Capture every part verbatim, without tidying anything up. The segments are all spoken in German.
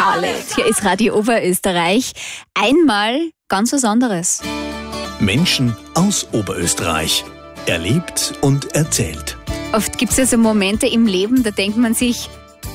Charlotte. Hier ist Radio Oberösterreich. Einmal ganz was anderes. Menschen aus Oberösterreich. Erlebt und erzählt. Oft gibt es ja so Momente im Leben, da denkt man sich,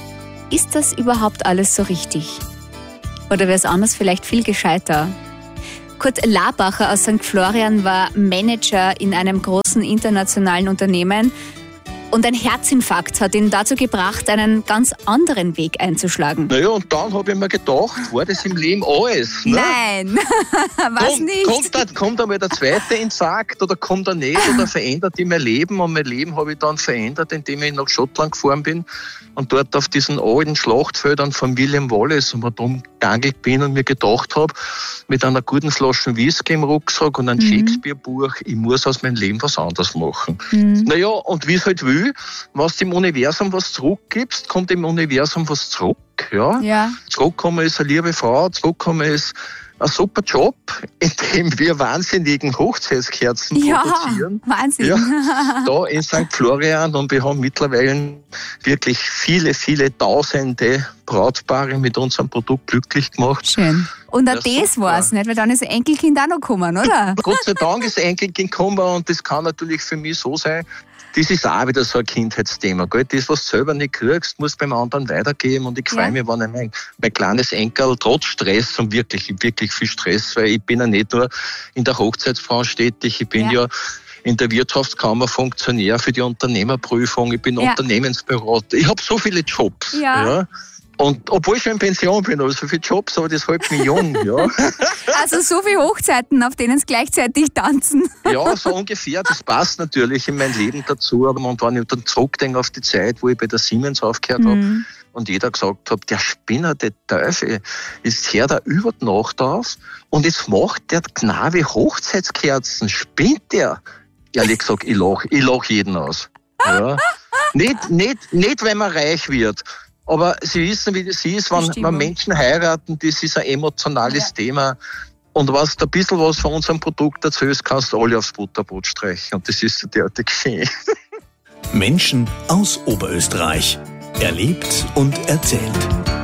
ist das überhaupt alles so richtig? Oder wäre es anders vielleicht viel gescheiter? Kurt Labacher aus Sankt Florian war Manager in einem großen internationalen Unternehmen. Und ein Herzinfarkt hat ihn dazu gebracht, einen ganz anderen Weg einzuschlagen. Naja, und dann habe ich mir gedacht, war das im Leben alles? Ne? Nein, was Komm, nicht? Kommt, da, kommt einmal der zweite Infarkt oder kommt er nicht oder verändert ich mein Leben? Und mein Leben habe ich dann verändert, indem ich nach Schottland gefahren bin und dort auf diesen alten Schlachtfeldern von William Wallace und drum gegangen bin und mir gedacht habe, mit einer guten Flasche Whisky im Rucksack und einem mhm. Shakespeare-Buch, ich muss aus meinem Leben was anderes machen. Mhm. Naja, und wie es halt will, was dem Universum was zurückgibst, kommt dem Universum was zurück. Ja? Ja. Zurückkommen ist eine liebe Frau, zurückkommen ist ein super Job, in dem wir wahnsinnigen Hochzeitskerzen ja, produzieren. Wahnsinn. Ja, da in Sankt Florian, und wir haben mittlerweile wirklich viele, viele Tausende Brautpaare mit unserem Produkt glücklich gemacht. Schön. Und auch ja, das war es nicht, weil dann ist ein Enkelkind auch noch gekommen, oder? Gott sei Dank ist ein Enkelkind gekommen, und das kann natürlich für mich so sein, das ist auch wieder so ein Kindheitsthema. Gell? Das, was du selber nicht kriegst, musst du beim anderen weitergeben. Und ich freue ja. mich, wenn ich mein, mein kleines Enkel trotz Stress, und wirklich, wirklich viel Stress, weil ich bin ja nicht nur in der Hochzeitsbranche tätig, ich bin ja, ja in der Wirtschaftskammer Funktionär für die Unternehmerprüfung, ich bin ja. Unternehmensberater. Ich habe so viele Jobs. Ja. Ja. Und obwohl ich schon in Pension bin, aber so viele Jobs, aber das hält mich jung, ja. Also so viele Hochzeiten, auf denen es gleichzeitig tanzen. Ja, so ungefähr. Das passt natürlich in mein Leben dazu. Aber wenn ich dann zurückdenke auf die Zeit, wo ich bei der Siemens aufgehört mhm. habe und jeder gesagt hat, der Spinner, der Teufel, ist her da über die Nacht auf und jetzt macht der Knabe Hochzeitskerzen. Spinnt der? Ehrlich gesagt, ich lache ich lach jeden aus. Ja. nicht, nicht, nicht, wenn man reich wird. Aber Sie wissen, wie das ist, wenn, wenn Menschen heiraten, das ist ein emotionales ja. Thema. Und was du ein bisschen was von unserem Produkt erzählst, kannst du alle aufs Butterbrot streichen. Und das ist so derartig schön. Menschen aus Oberösterreich. Erlebt und erzählt.